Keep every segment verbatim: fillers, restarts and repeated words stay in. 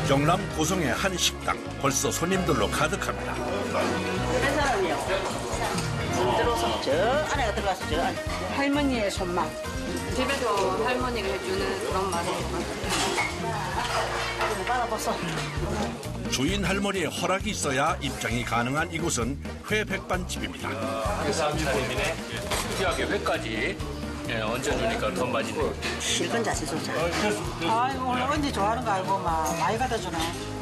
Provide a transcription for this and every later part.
경남 고성의 한 식당, 벌써 손님들로 가득합니다. 몇 사람이요? 들어서 저 안에 들어가서 저 안에. 할머니의 손맛. 집에서 할머니가 해주는 그런 맛이에요. 받아봤어. 주인 할머니의 허락이 있어야 입장이 가능한 이곳은 회백반집입니다. 회사 차림이네. 특이하게 회까지 예, 얹어주니까 더 맛있네. 실컷 자세 좋자. 아이고 오늘 언니 좋아하는 거 알고 막 많이 갖다 주네.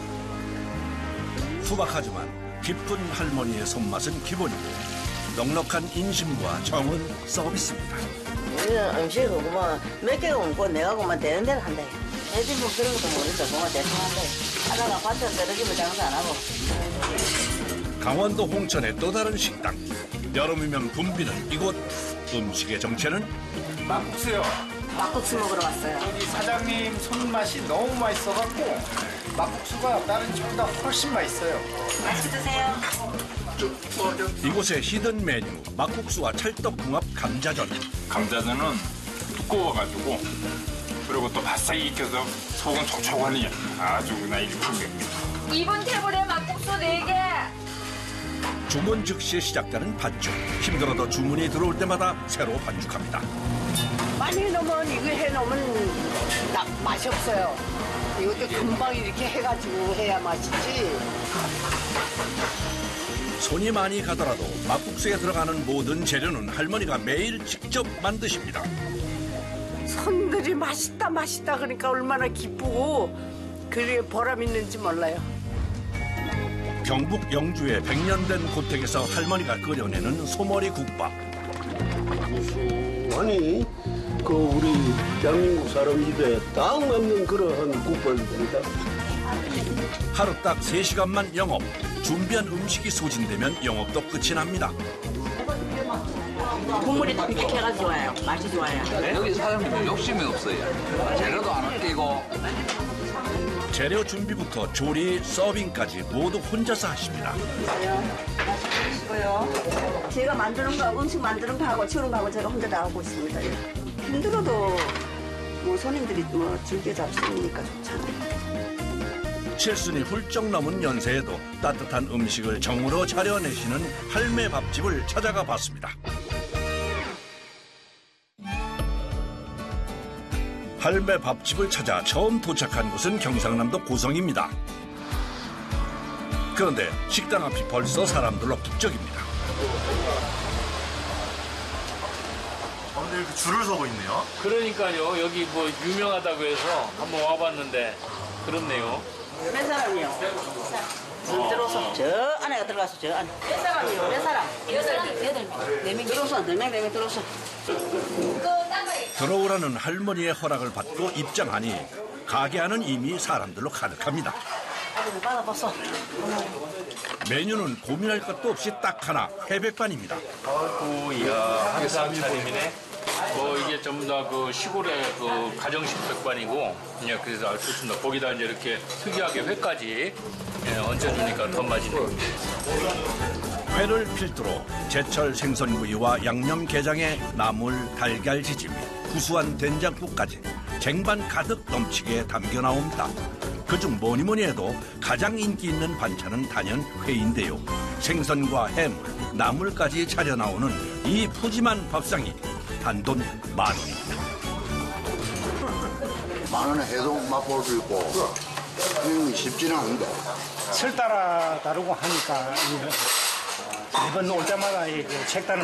소박하지만 깊은 할머니의 손맛은 기본이고 넉넉한 인심과 정은 서비스입니다. 우리는 음식을 그만 몇 개가 얹고 내가 그만 되는 대로 한다. 애들 뭐 그런 것도 모르니까 그만 대충 한다. 하다가 반찬 떨어지면 장사 안 하고. 강원도 홍천의 또 다른 식당. 여름이면 붐비는 이곳. 음식의 정체는 막국수요. 막국수 먹으러 왔어요. 여기 사장님 손맛이 너무 맛있어갖고 막국수가 다른 집보다 훨씬 맛있어요. 맛있게 드세요. 이곳의 히든 메뉴 막국수와 찰떡궁합 감자전. 감자전은 두꺼워가지고 그리고 또 바싹 익혀서 속은 촉촉하니 아주 그냥 일품입니다. 이번 테이블에 막국수 네 개. 주문 즉시 시작되는 반죽. 힘들어도 주문이 들어올 때마다 새로 반죽합니다. 많이 해놓으면 이거 해놓으면 나, 맛이 없어요. 이것도 금방 이렇게 해가지고 해야 맛있지. 손이 많이 가더라도 막국수에 들어가는 모든 재료는 할머니가 매일 직접 만드십니다. 손들이 맛있다 맛있다 그러니까 얼마나 기쁘고 그게 보람 있는지 몰라요. 경북 영주의 백 년 된 고택에서 할머니가 끓여내는 소머리 국밥. 고소하니 그 우리 대한민국 사람 입에 딱 맞는 그러한 국밥입니다. 하루 딱 세 시간만 영업. 준비한 음식이 소진되면 영업도 끝이 납니다. 국물이 담백해가지고 좋아요. 맛이 좋아요. 여기 사장님은 욕심이 없어요. 재료도 안 아끼고. 재료 준비부터 조리, 서빙까지 모두 혼자서 하십니다. 맛있고요. 제가 만드는 거, 음식 만드는 거 하고 치우는 거 하고 제가 혼자 다 하고 있습니다. 힘들어도 뭐 손님들이 뭐 즐겨 잡수니까 좋잖아요. 칠순이 훌쩍 넘은 연세에도 따뜻한 음식을 정으로 차려내시는 할매 밥집을 찾아가 봤습니다. 할매 밥집을 찾아 처음 도착한 곳은 경상남도 고성입니다. 그런데 식당 앞이 벌써 사람들로 북적입니다. 근데 이렇게 줄을 서고 있네요. 그러니까요. 여기 뭐 유명하다고 해서 한번 와봤는데 그렇네요. 몇 사람이요? 들어서 저 안에 들어가서 저 안에. 몇 사람이요? 몇 사람? 여덟 명, 여덟 명. 네 명. 들어서, 네 명, 네 명 들어서. 들어오라는 할머니의 허락을 받고 입장하니 가게 안은 이미 사람들로 가득합니다. 받아봤어. 메뉴는 고민할 것도 없이 딱 하나, 회백반입니다. 아이고, 이야, 회사 차림이네. 뭐 이게 전부 다 그 시골의 그 가정식 백반이고, 예, 그래서 아주 좋습니다. 거기다 이제 이렇게 특이하게 회까지 예, 얹어주니까 더 맛있네. 회를 필두로 제철 생선구이와 양념게장에 나물, 달걀 지짐, 구수한 된장국까지 쟁반 가득 넘치게 담겨 나옵니다. 그중 뭐니 뭐니 해도 가장 인기 있는 반찬은 단연 회인데요. 생선과 해물, 나물까지 차려 나오는 이 푸짐한 밥상이 단돈 만 원입니다. 만 원에 해도 맛볼 수 있고 이건 쉽지는 않은데. 술 따라 다르고 하니까 매번 올 때마다 이 색다른